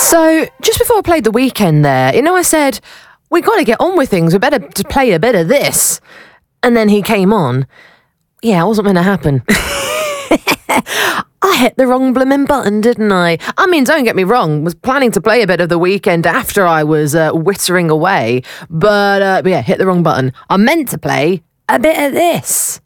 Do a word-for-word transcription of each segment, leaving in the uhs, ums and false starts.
So, just before I played The Weeknd there, you know, I said, we got to get on with things. We better to play a bit of this. And then he came on. Yeah, it wasn't going to happen. I hit the wrong blooming button, didn't I? I mean, don't get me wrong. Was planning to play a bit of The Weeknd after I was uh, whittering away. But, uh, but yeah, hit the wrong button. I meant to play a bit of this.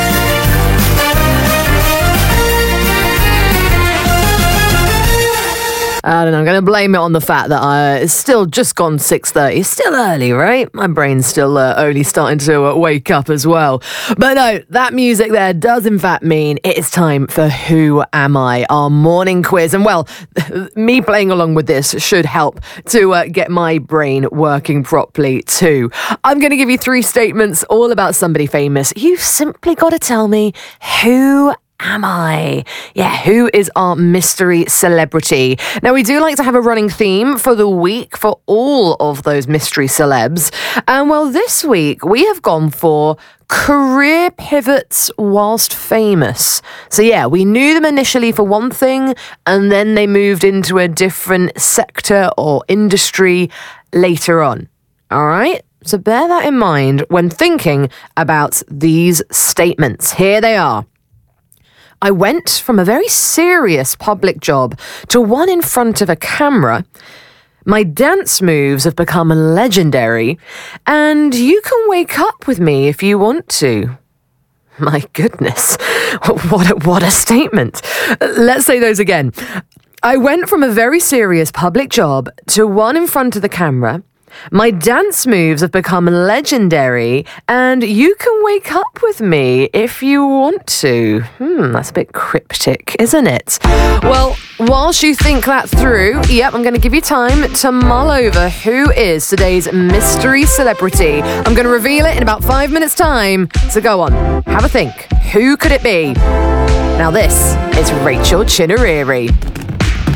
I don't know, I'm going to blame it on the fact that I, it's still just gone six thirty. It's still early, right? My brain's still uh, only starting to uh, wake up as well. But no, that music there does in fact mean it is time for Who Am I? Our morning quiz. And well, me playing along with this should help to uh, get my brain working properly too. I'm going to give you three statements all about somebody famous. You've simply got to tell me who am I? Yeah, who is our mystery celebrity? Now, we do like to have a running theme for the week for all of those mystery celebs. And well, this week we have gone for career pivots whilst famous. So yeah, we knew them initially for one thing, and then they moved into a different sector or industry later on. All right? So bear that in mind when thinking about these statements. Here they are. I went from a very serious public job to one in front of a camera. My dance moves have become legendary, and you can wake up with me if you want to. My goodness, what a, what a statement. Let's say those again. I went from a very serious public job to one in front of the camera. My dance moves have become legendary, and you can wake up with me if you want to. Hmm, that's a bit cryptic, isn't it? Well, whilst you think that through, yep, I'm going to give you time to mull over who is today's mystery celebrity. I'm going to reveal it in about five minutes' time. So go on, have a think. Who could it be? Now this is Rachel Chinariri.